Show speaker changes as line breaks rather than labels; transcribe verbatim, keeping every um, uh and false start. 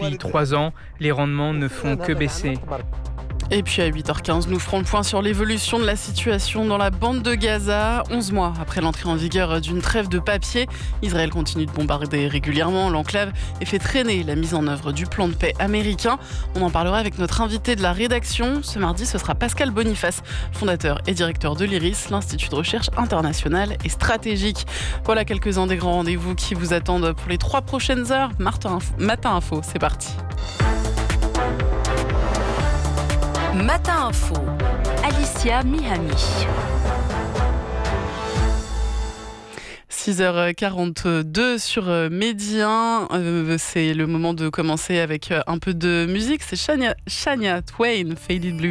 depuis trois ans, les rendements ne font que baisser.
Et puis à huit heures quinze, nous ferons le point sur l'évolution de la situation dans la bande de Gaza. onze mois après l'entrée en vigueur d'une trêve de papier, Israël continue de bombarder régulièrement l'enclave et fait traîner la mise en œuvre du plan de paix américain. On en parlera avec notre invité de la rédaction. Ce mardi, ce sera Pascal Boniface, fondateur et directeur de l'I R I S, l'Institut de recherche internationale et stratégique. Voilà quelques-uns des grands rendez-vous qui vous attendent pour les trois prochaines heures. Matin Info, Matin Info, c'est parti.
Matin Info, Alicia Mihami.
six heures quarante-deux sur Média. Euh, c'est le moment de commencer avec un peu de musique. C'est Shania, Shania Twain, Faded Blue.